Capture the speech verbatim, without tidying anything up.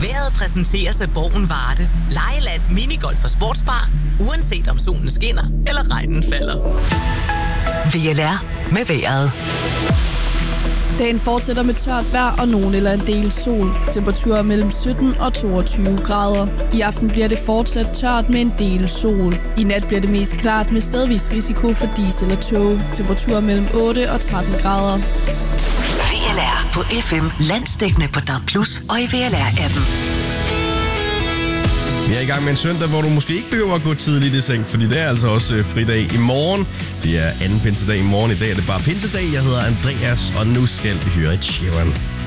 Vejret præsenteres af Borgen Varde. Lejeland, minigolf og sportsbar. Uanset om solen skinner eller regnen falder. V L R med vejret. Dagen fortsætter med tørt vejr og nogen eller en del sol. Temperaturer mellem sytten og toogtyve grader. I aften bliver det fortsat tørt med en del sol. I nat bliver det mest klart med stedvis risiko for dis eller tåge. Temperaturer mellem otte og tretten grader. V L R på F M, landsdækkende på D A B plus, og i V L R-appen. Vi er i gang med en søndag, hvor du måske ikke behøver at gå tidligt i seng, fordi det er altså også øh, fridag i morgen. Det er anden pinsedag i morgen. I dag er det bare pinsedag. Jeg hedder Andreas, og nu skal vi høre et Sheeran.